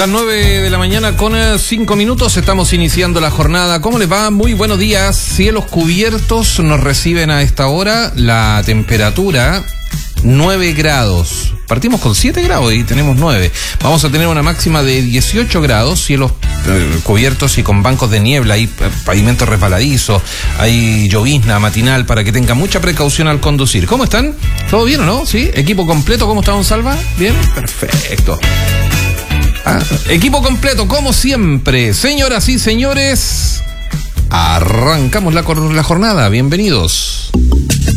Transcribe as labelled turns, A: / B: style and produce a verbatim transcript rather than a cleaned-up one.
A: Las nueve de la mañana con cinco minutos, estamos iniciando la jornada. ¿Cómo les va? Muy buenos días. Cielos cubiertos nos reciben a esta hora. La temperatura, nueve grados. Partimos con siete grados y tenemos nueve. Vamos a tener una máxima de dieciocho grados, cielos eh, cubiertos y con bancos de niebla, hay pavimento resbaladizo, hay llovizna matinal para que tengan mucha precaución al conducir. ¿Cómo están? ¿Todo bien o no? ¿Sí? ¿Equipo completo? ¿Cómo está, don Salva? ¿Bien? Perfecto. Ah, equipo completo, como siempre. Señoras y señores, arrancamos la, la jornada. Bienvenidos.